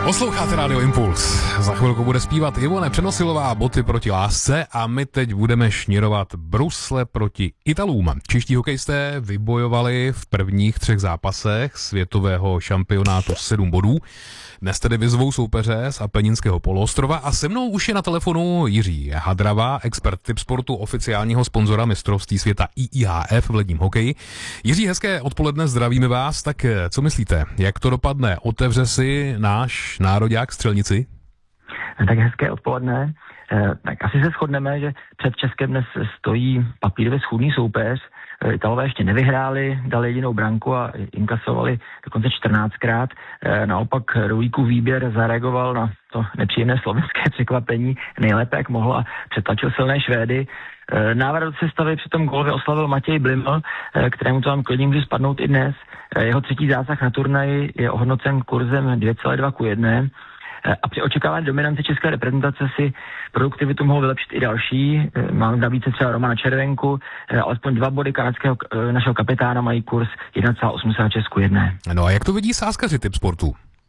Posloucháte Radio Impuls. Za chvilku bude zpívat Ivone Přenosilová Boty proti lásce a my teď budeme šněrovat brusle proti Italům. Čeští hokejisté vybojovali v prvních 3 zápasech světového šampionátu 7 bodů. Dnes tedy vyzvou soupeře z Apeninského poloostrova a se mnou už je na telefonu Jiří Hadrava, expert Tip Sportu, oficiálního sponzora mistrovství světa IIHF v ledním hokeji. Jiří, hezké odpoledne, zdravíme vás. Tak co myslíte, jak to dopadne? Otevře si náš nároďák střelnici? Tak hezké odpoledne. Tak asi se shodneme, že před Českem dnes stojí papírově schůdný soupeř. Italové ještě nevyhráli, dali jedinou branku a inkasovali dokonce 14krát. Naopak Rulíkův výběr zareagoval na to nepříjemné slovenské překvapení nejlépe, jak mohl, a přetlačil silné Švédy. Návrat do sestavy přitom gólově oslavil Matěj Bliml, kterému to tam klidně může spadnout i dnes. Jeho 3. zásah na turnaji je ohodnocen kurzem 2,2:1. A při očekávání dominance české reprezentace si produktivitu mohou vylepšit i další. Máme navíc třeba Romana Červenku, alespoň 2 body kanadského našeho kapitána mají kurz 1,86:1. No a jak to vidí sázkaři Tip Sportu?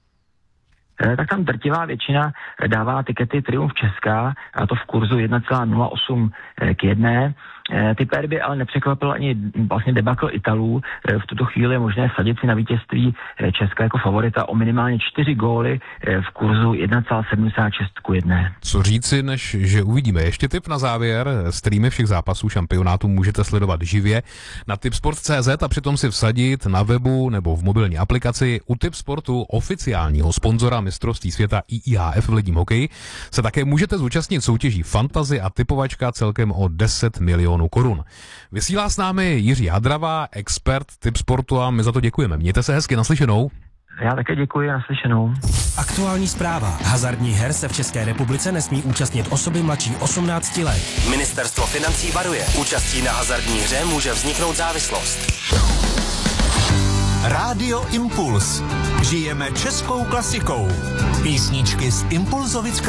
Tak tam drtivá většina dává tikety Triumf Česká, a to v kurzu 1,08:1. Typer by ale nepřekvapil ani vlastně debakl Italů. V tuto chvíli je možné sadit si na vítězství Česka jako favorita o minimálně 4 góly v kurzu 1,76:1. Co říci, než že uvidíme? Ještě tip na závěr. Streamy všech zápasů šampionátu můžete sledovat živě na tipsport.cz a přitom si vsadit na webu nebo v mobilní aplikaci. U Tip Sportu, oficiálního sponzora mistrovství světa IIHF v ledním hokeji, se také můžete zúčastnit soutěží Fantasy a typovačka celkem o 10 milionů korun. Vysílá s námi Jiří Hadrava, expert Tip Sportu, a my za to děkujeme. Mějte se hezky, naslyšenou. Já také děkuji, naslyšenou. Aktuální zpráva. Hazardních her se v České republice nesmí účastnit osoby mladší 18 let. Ministerstvo financí varuje. Účastí na hazardní hře může vzniknout závislost. Rádio Impuls. Žijeme českou klasikou. Písničky z Impulzovic